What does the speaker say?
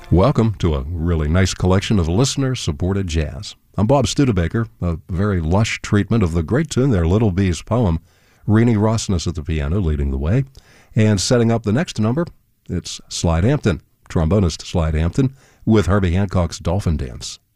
Welcome to a really nice collection of listener-supported jazz. I'm Bob Studebaker, a very lush treatment of the great tune there, Little Bee's poem. Renee Rossness at the piano leading the way. And setting up the next number, it's Slide Hampton, trombonist Slide Hampton, with Herbie Hancock's Dolphin Dance.